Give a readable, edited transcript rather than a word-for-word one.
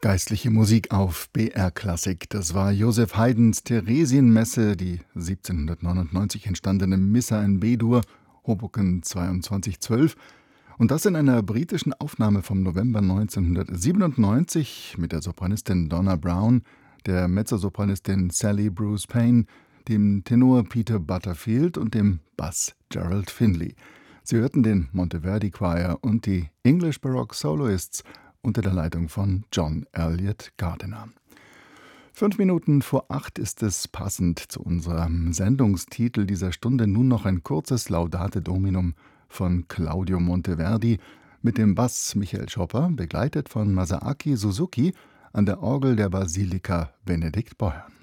Geistliche Musik auf BR Klassik. Das war Joseph Haydns Theresienmesse, die 1799 entstandene Missa in B-Dur, Hoboken 2212. Und das in einer britischen Aufnahme vom November 1997 mit der Sopranistin Donna Brown, der Mezzosopranistin Sally Bruce Payne, dem Tenor Peter Butterfield und dem Bass Gerald Finley. Sie hörten den Monteverdi Choir und die English Baroque Soloists unter der Leitung von John Elliott Gardiner. 7:05 ist es, passend zu unserem Sendungstitel dieser Stunde, nun noch ein kurzes Laudate Dominum von Claudio Monteverdi mit dem Bass Michael Schopper, begleitet von Masaaki Suzuki an der Orgel der Basilika Benedikt Beuern.